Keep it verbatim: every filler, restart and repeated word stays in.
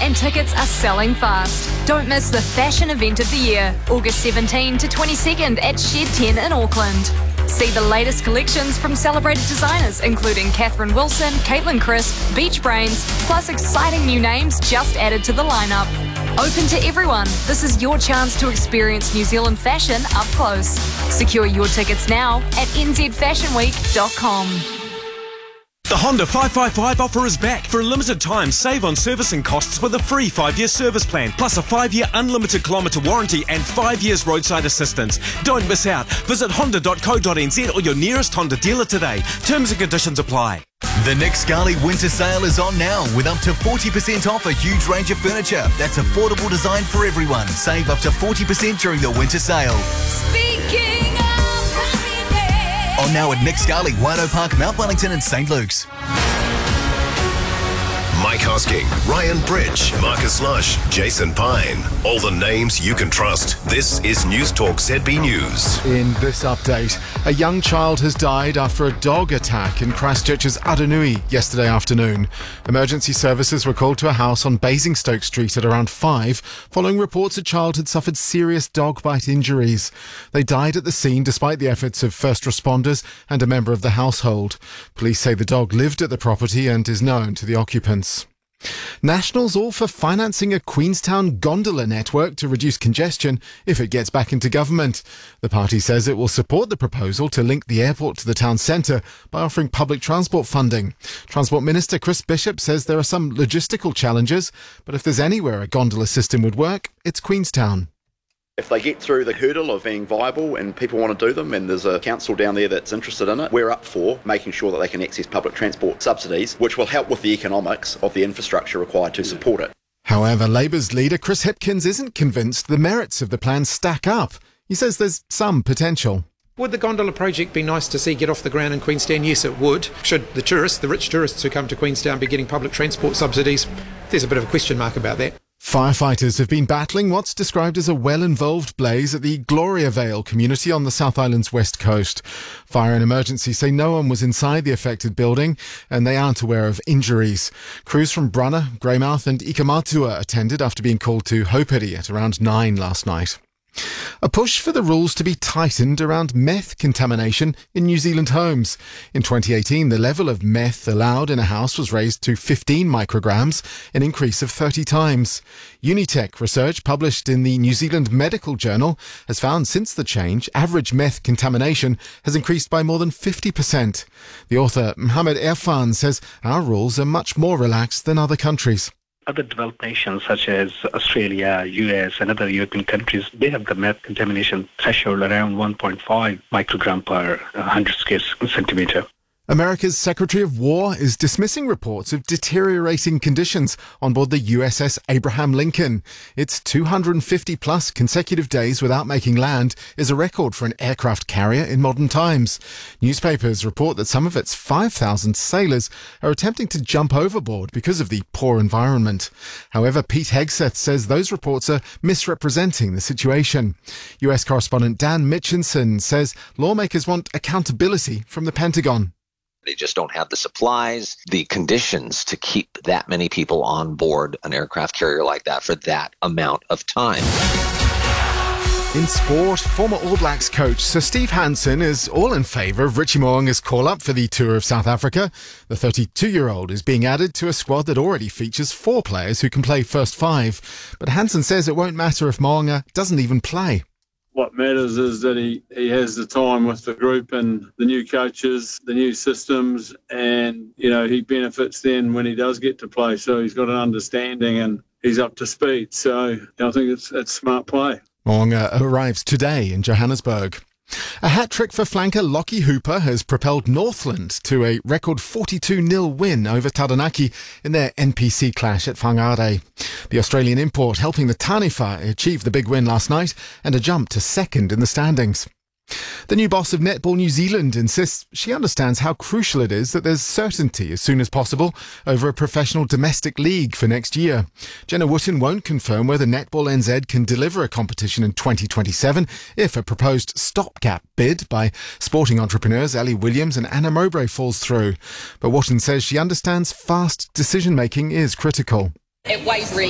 and tickets are selling fast. Don't miss the fashion event of the year, August seventeenth to twenty-second at Shed ten in Auckland. See the latest collections from celebrated designers including Catherine Wilson, Caitlin Crisp, Beach Brains, plus exciting new names just added to the lineup. Open to everyone, this is your chance to experience New Zealand fashion up close. Secure your tickets now at n z fashion week dot com. The Honda five five five offer is back. For a limited time, save on servicing costs with a free five-year service plan, plus a five-year unlimited kilometre warranty and five years roadside assistance. Don't miss out. Visit honda dot co dot n z or your nearest Honda dealer today. Terms and conditions apply. The Nick Scali winter sale is on now with up to forty percent off a huge range of furniture. That's affordable design for everyone. Save up to forty percent during the winter sale. Speaking of happiness. On now at Nick Scali, Waido Park, Mount Wellington and St Luke's. Mike Hosking, Ryan Bridge, Marcus Lush, Jason Pine. All the names you can trust. This is News Talk Z B News. In this update, a young child has died after a dog attack in Christchurch's Aranui yesterday afternoon. Emergency services were called to a house on Basingstoke Street at around five, following reports a child had suffered serious dog bite injuries. They died at the scene despite the efforts of first responders and a member of the household. Police say the dog lived at the property and is known to the occupants. Nationals all for financing a Queenstown gondola network to reduce congestion if it gets back into government. The party says it will support the proposal to link the airport to the town centre by offering public transport funding. Transport Minister Chris Bishop says there are some logistical challenges, but if there's anywhere a gondola system would work, it's Queenstown. If they get through the hurdle of being viable and people want to do them and there's a council down there that's interested in it, we're up for making sure that they can access public transport subsidies, which will help with the economics of the infrastructure required to support it. However, Labour's leader Chris Hipkins isn't convinced the merits of the plan stack up. He says there's some potential. Would the gondola project be nice to see get off the ground in Queenstown? Yes, it would. Should the tourists, the rich tourists who come to Queenstown, be getting public transport subsidies? There's a bit of a question mark about that. Firefighters have been battling what's described as a well-involved blaze at the Gloria Vale community on the South Island's west coast. Fire and Emergency say no one was inside the affected building and they aren't aware of injuries. Crews from Brunner, Greymouth and Ikamatua attended after being called to Hauperi at around nine last night. A push for the rules to be tightened around meth contamination in New Zealand homes. In twenty eighteen, the level of meth allowed in a house was raised to fifteen micrograms, an increase of thirty times. Unitech research published in the New Zealand Medical Journal has found since the change, average meth contamination has increased by more than fifty percent. The author, Mohammed Irfan, says our rules are much more relaxed than other countries. Other developed nations such as Australia, U S and other European countries, they have the meth contamination threshold around one point five microgram per one hundred square centimetre. America's Secretary of War is dismissing reports of deteriorating conditions on board the U S S Abraham Lincoln. Its two hundred fifty plus consecutive days without making land is a record for an aircraft carrier in modern times. Newspapers report that some of its five thousand sailors are attempting to jump overboard because of the poor environment. However, Pete Hegseth says those reports are misrepresenting the situation. U S correspondent Dan Mitchinson says lawmakers want accountability from the Pentagon. They just don't have the supplies, the conditions to keep that many people on board an aircraft carrier like that for that amount of time. In sport, former All Blacks coach Sir Steve Hansen is all in favour of Richie Mo'unga's call-up for the tour of South Africa. The thirty-two-year-old is being added to a squad that already features four players who can play first five. But Hansen says it won't matter if Mo'unga doesn't even play. What matters is that he, he has the time with the group and the new coaches, the new systems, and, you know, he benefits then when he does get to play. So he's got an understanding and he's up to speed. So you know, I think it's it's smart play. Mo'unga arrives today in Johannesburg. A hat-trick for flanker Lockie Hooper has propelled Northland to a record forty-two nil win over Taranaki in their N P C clash at Whangarei. The Australian import helping the Taniwha achieve the big win last night and a jump to second in the standings. The new boss of Netball New Zealand insists she understands how crucial it is that there's certainty as soon as possible over a professional domestic league for next year. Jenna Wooten won't confirm whether Netball N Z can deliver a competition in twenty twenty-seven if a proposed stopgap bid by sporting entrepreneurs Ellie Williams and Anna Mowbray falls through. But Wooten says she understands fast decision-making is critical. It weighs really